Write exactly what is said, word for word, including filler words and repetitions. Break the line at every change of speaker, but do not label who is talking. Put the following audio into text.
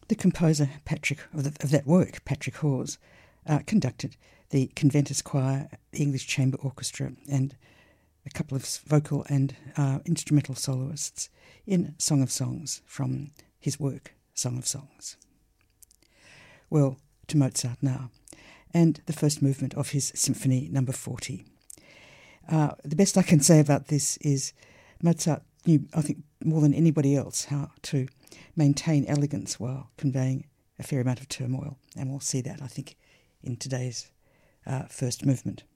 The composer Patrick of, the, of that work, Patrick Hawes, uh, conducted the Conventus Choir, the English Chamber Orchestra, and a couple of vocal and uh, instrumental soloists in Song of Songs from his work, Song of Songs. Well, to Mozart now, and the first movement of his Symphony Number forty. Uh, the best I can say about this is Mozart knew, I think, more than anybody else how to maintain elegance while conveying a fair amount of turmoil, and we'll see that, I think, in today's uh, first movement.